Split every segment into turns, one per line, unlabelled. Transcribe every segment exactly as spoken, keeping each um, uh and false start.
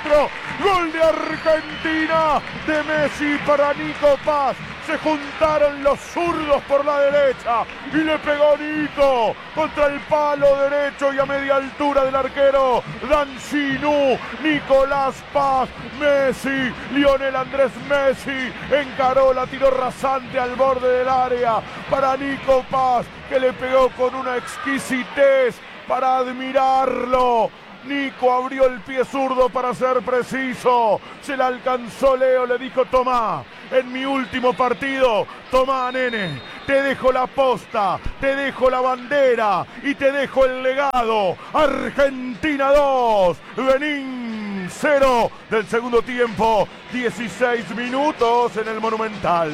adentro. Gol de Argentina, de Messi para Nico Paz. Se juntaron los zurdos por la derecha y le pegó Nico contra el palo derecho y a media altura del arquero Dancinu. Nicolás Paz, Messi, Lionel Andrés Messi encaró, la tiró rasante al borde del área para Nico Paz, que le pegó con una exquisitez para admirarlo. Nico abrió el pie zurdo para ser preciso. Se la alcanzó Leo, le dijo: tomá, en mi último partido, tomá, nene, te dejo la posta, te dejo la bandera y te dejo el legado. Argentina dos, Benín cero del segundo tiempo, dieciséis minutos en el Monumental.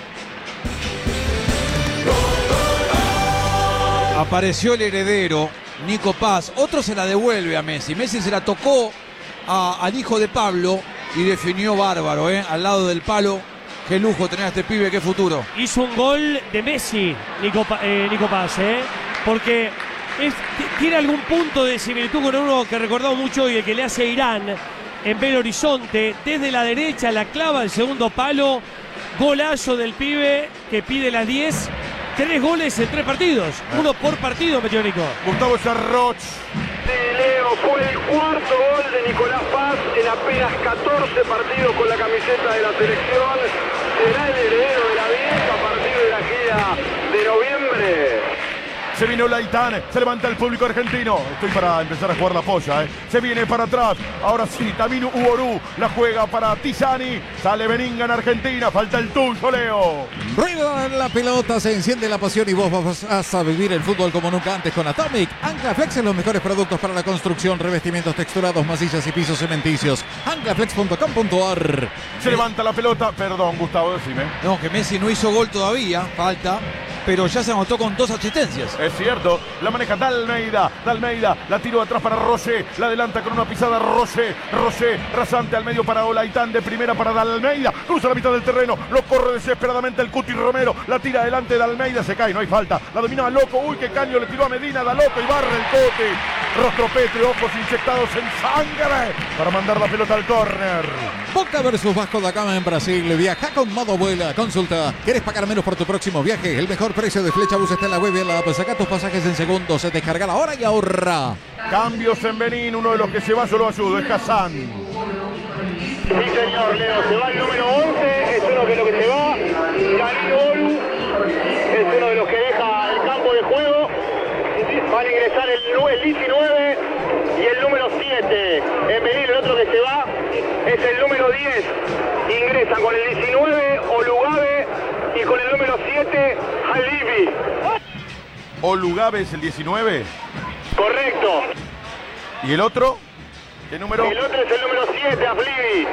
Apareció el heredero, Nico Paz. Otro se la devuelve a Messi. Messi se la tocó a, al hijo de Pablo y definió bárbaro, ¿eh? Al lado del palo. Qué lujo tener a este pibe, qué futuro.
Hizo un gol de Messi, Nico, eh, Nico Paz, ¿eh? Porque es, tiene algún punto de similitud con uno que recordamos mucho y el que le hace Irán en Belo Horizonte. Desde la derecha la clava el segundo palo. Golazo del pibe que pide las diez. Tres goles en tres partidos. Uno por partido metió Nico.
Gustavo Sarroch.
De Leo fue el cuarto gol de Nicolás Paz en apenas catorce partidos con la camiseta de la selección. Será el heredero de la diez a partir de la gira de noviembre.
Se vino Laitán, se levanta el público argentino. Estoy para empezar a jugar la polla, ¿eh? Se viene para atrás. Ahora sí, Tamino Uorú la juega para Tizani. Sale Beninga en Argentina. Falta el tuyo, Leo.
Rueda la pelota, se enciende la pasión y vos vas a vivir el fútbol como nunca antes con Atomic. Anclaflex es los mejores productos para la construcción, revestimientos texturados, masillas y pisos cementicios. anclaflex punto com punto ar.
Se levanta la pelota. Perdón, Gustavo, decime.
No, que Messi no hizo gol todavía, falta, pero ya se anotó con dos asistencias.
Es cierto, la maneja Dalmeida, Dalmeida, la tiró atrás para Roger, la adelanta con una pisada Roger, Roger, rasante al medio para Olaitán, de primera para Dalmeida, cruza la mitad del terreno, lo corre desesperadamente el Cuti Romero, la tira adelante de Dalmeida, se cae, no hay falta, la domina Loco, uy, qué caño le tiró a Medina, da Loco y barre el Cuti, rostro pétreo, ojos inyectados en sangre, para mandar la pelota al córner.
Boca versus Vasco da Gama en Brasil. Viaja con modo vuela. Consulta. ¿Quieres pagar menos por tu próximo viaje? El mejor precio de Flecha Bus está en la web y en la app. Saca tus pasajes en segundos. Se descarga la hora y ahorra.
Cambios en Benín. Uno de los que se va, yo lo ayudo. Es Hassan.
Sí, señor, Leo. Se va el número once. Es uno de los que se va. Danilo Olu es uno de los que deja el campo de juego. Van a ingresar el diecinueve y el número siete. En Benín, el otro que se va es el número diez. Ingresan con el diecinueve Olugabe y con el número siete Halibi.
Olugabe es el diecinueve.
Correcto.
¿Y el otro? ¿Qué número?
El otro es el número siete, Aflibi.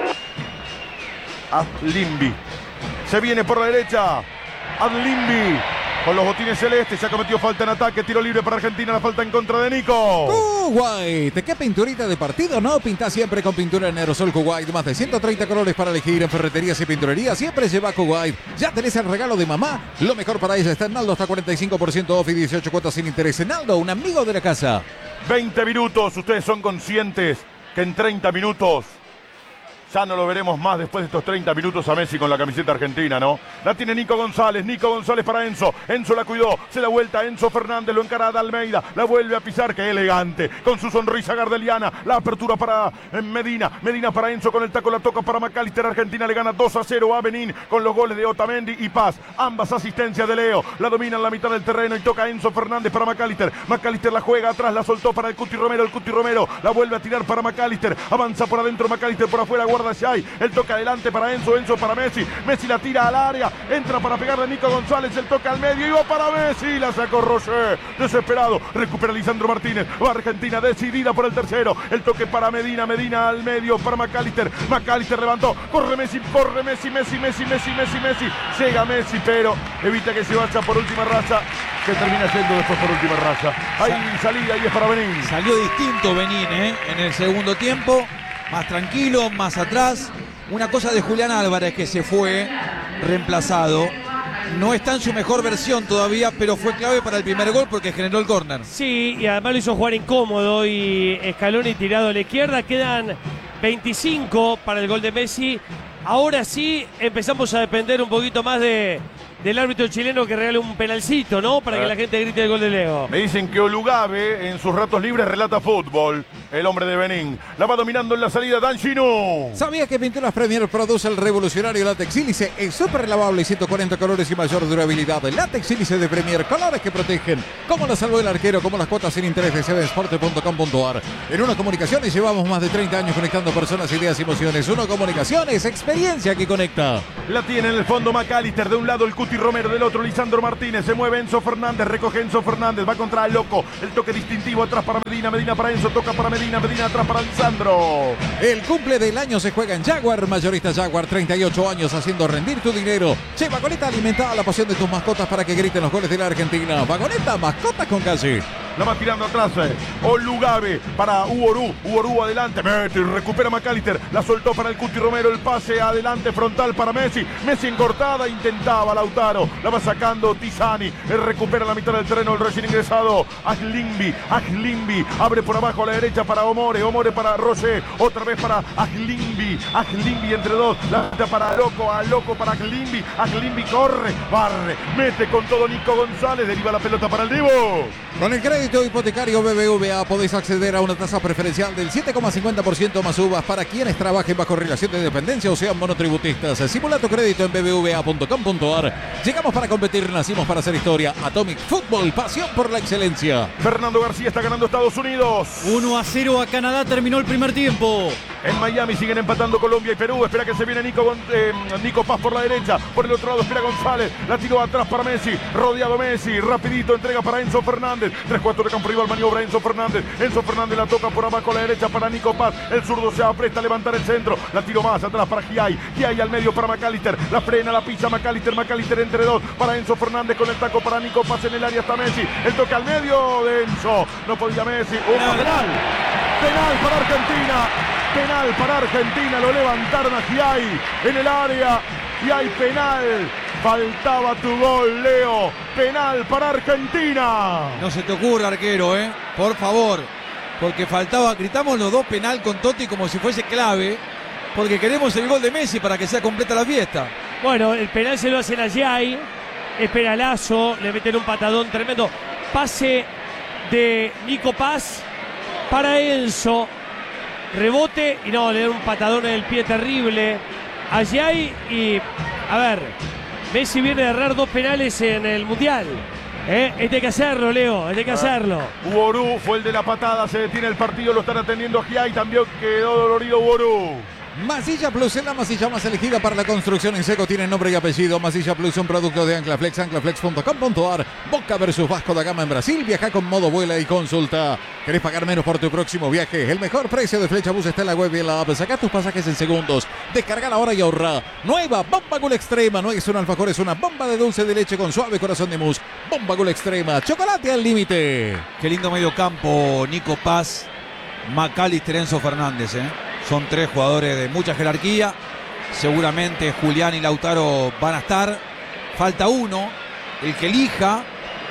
Adlimbi. Se viene por la derecha. Adlimbi. Con los botines celestes, se ha cometido falta en ataque, tiro libre para Argentina, la falta en contra de Nico.
Kuwait, ¿qué pinturita de partido? No, pinta siempre con pintura en aerosol Kuwait. Más de ciento treinta colores para elegir en ferreterías y pinturerías. Siempre lleva Kuwait. Ya tenés el regalo de mamá. Lo mejor para ella está en Naldo, hasta cuarenta y cinco por ciento off y dieciocho cuotas sin interés. En Naldo, un amigo de la casa.
veinte minutos, ustedes son conscientes que en treinta minutos ya no lo veremos más después de estos treinta minutos a Messi con la camiseta argentina, ¿no? La tiene Nico González, Nico González para Enzo. Enzo la cuidó, se la vuelta Enzo Fernández, lo encara a Almeida, la vuelve a pisar, qué elegante, con su sonrisa gardeliana. La apertura para Medina, Medina para Enzo, con el taco la toca para McAllister. Argentina le gana dos a cero a Benín con los goles de Otamendi y Paz. Ambas asistencias de Leo, la domina en la mitad del terreno y toca Enzo Fernández para McAllister. McAllister la juega atrás, la soltó para el Cuti Romero, el Cuti Romero la vuelve a tirar para McAllister. Avanza por adentro McAllister, por afuera guarda Shai. El toque adelante para Enzo, Enzo para Messi. Messi la tira al área, entra para pegarle a Nico González, el toque al medio y va para Messi. La sacó Roger, desesperado. Recupera Lisandro Martínez. Va Argentina decidida por el tercero. El toque para Medina, Medina al medio para McAllister. McAllister levantó, corre Messi, corre Messi, Messi, Messi, Messi, Messi, Messi. Llega Messi, pero evita que se vaya por última racha, que termina yendo después por última racha. Ahí salida y es para Benín.
Salió distinto Benín, ¿eh? En el segundo tiempo. Más tranquilo, más atrás. Una cosa de Julián Álvarez, que se fue reemplazado. No está en su mejor versión todavía, pero fue clave para el primer gol porque generó el córner.
Sí, y además lo hizo jugar incómodo y Scaloni tirado a la izquierda. Quedan veinticinco para el gol de Messi. Ahora sí empezamos a depender un poquito más de, del árbitro chileno que regale un penalcito, ¿no? Para que la gente grite el gol de Leo.
Me dicen que Olugabe en sus ratos libres relata fútbol. El hombre de Benín. La va dominando en la salida Dan Gino.
¿Sabía que Pinturas Premier produce el revolucionario látex sílice? Es súper lavable, ciento cuarenta colores y mayor durabilidad. El látex sílice de Premier, colores que protegen. Como la salvó el arquero, como las cuotas sin interés de cbsport punto com punto ar. En Uno Comunicaciones llevamos más de treinta años conectando personas, ideas y emociones. Uno Comunicaciones, experiencia que conecta.
La tiene en el fondo McAllister. De un lado el Cuti Romero, del otro Lisandro Martínez. Se mueve Enzo Fernández, recoge Enzo Fernández. Va contra el Loco. El toque distintivo atrás para Medina. Medina para Enzo, toca para Medina. Medina atrás para Lisandro.
El cumple del año se juega en Jaguar. Mayorista Jaguar, treinta y ocho años haciendo rendir tu dinero. Che, Vagoneta, alimenta la pasión de tus mascotas para que griten los goles de la Argentina. Vagoneta, mascotas con calle.
La va tirando atrás. Eh. Olugabe para Uorú. Uorú adelante. Mete y recupera McAllister. La soltó para el Cuti Romero. El pase adelante frontal para Messi. Messi en cortada. Intentaba Lautaro. La va sacando Tizani. Él recupera la mitad del terreno. El recién ingresado. Aglimbi. Aglimbi. Abre por abajo a la derecha para Omore. Omore para Roger. Otra vez para Aglimbi. Aglimbi entre dos. La meta para Loco. A Loco para Aglimbi. Aglimbi corre. Barre. Mete con todo Nico González. Deriva la pelota para el Divo.
Con el crédito hipotecario B B V A podés acceder a una tasa preferencial del siete coma cincuenta por ciento más uvas para quienes trabajen bajo relación de dependencia o sean monotributistas. Simula tu crédito en b b v a punto com punto ar. Llegamos para competir, nacimos para hacer historia. Atomic Fútbol, pasión por la excelencia.
Fernando García está ganando Estados Unidos.
uno a cero a Canadá, terminó el primer tiempo.
En Miami siguen empatando Colombia y Perú. Espera que se viene Nico, Gon- eh, Nico Paz por la derecha. Por el otro lado espera González. La tiró atrás para Messi. Rodeado Messi. Rapidito entrega para Enzo Fernández. tres cuatro de campo rival, maniobra Enzo Fernández. Enzo Fernández la toca por abajo a la derecha para Nico Paz. El zurdo se apresta a levantar el centro. La tiró más atrás para Giai. Giai al medio para McAllister. La frena, la pisa McAllister. McAllister entre dos para Enzo Fernández con el taco para Nico Paz en el área hasta Messi. El toque al medio de Enzo. No podía Messi. ¡Un penal! Penal para Argentina. Penal para Argentina. Lo levantaron a Giai en el área. Y hay penal. Faltaba tu gol, Leo. Penal para Argentina.
No se te ocurra, arquero, ¿eh? Por favor. Porque faltaba, gritamos los dos penal con Totti como si fuese clave. Porque queremos el gol de Messi para que sea completa la fiesta.
Bueno, el penal se lo hacen a Giai. Es penalazo. Le meten un patadón tremendo. Pase de Nico Paz para Enzo. Rebote y no, le da un patadón en el pie terrible a Giai. Y, a ver, Messi viene de errar dos penales en el Mundial. ¿Eh? Este hay que hacerlo, Leo, este hay que hacerlo.
Uorú fue el de la patada, se detiene el partido, lo están atendiendo a Giai, también quedó dolorido Uorú.
Masilla Plus es la masilla más elegida para la construcción en seco. Tiene nombre y apellido. Masilla Plus, un producto de Anclaflex, anclaflex punto com punto ar. Boca versus Vasco da Gama en Brasil. Viaja con modo vuela y consulta. ¿Querés pagar menos por tu próximo viaje? El mejor precio de Flecha Bus está en la web y en la app. Sacá tus pasajes en segundos. Descarga ahora y ahorra. Nueva Bomba Gul Extrema. No es un alfajor, es una bomba de dulce de leche con suave corazón de mousse. Bomba Gul Extrema. Chocolate al límite.
Qué lindo medio campo, Nico Paz, McAllister, Enzo Fernández, ¿eh? Son tres jugadores de mucha jerarquía. Seguramente Julián y Lautaro van a estar. Falta uno, el que elija,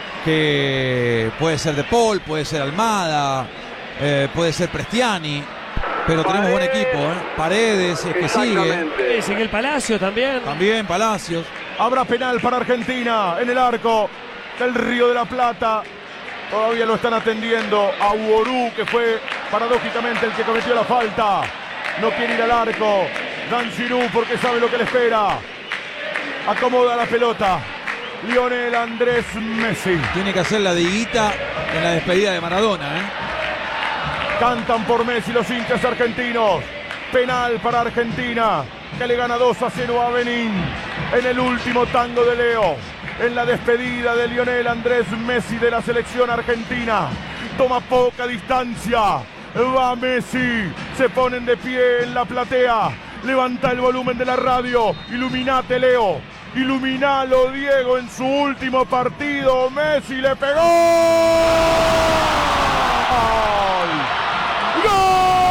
que puede ser De Paul, puede ser Almada, eh, puede ser Prestiani. Pero tenemos buen equipo, ¿eh? Paredes, es que sigue.
Ezequiel Palacio también.
También Palacios.
Habrá penal para Argentina en el arco del Río de la Plata. Todavía lo están atendiendo a Uorú, que fue paradójicamente el que cometió la falta. No quiere ir al arco. Dan Giroud porque sabe lo que le espera. Acomoda la pelota. Lionel Andrés Messi.
Tiene que hacer la diguita en la despedida de Maradona, ¿eh?
Cantan por Messi los hinchas argentinos. Penal para Argentina, que le gana dos a cero a Benín en el último tango de Leo. En la despedida de Lionel Andrés Messi de la selección argentina. Toma poca distancia. Va Messi. Se ponen de pie en la platea. Levanta el volumen de la radio. Iluminate, Leo. Iluminalo, Diego, en su último partido. Messi le pegó.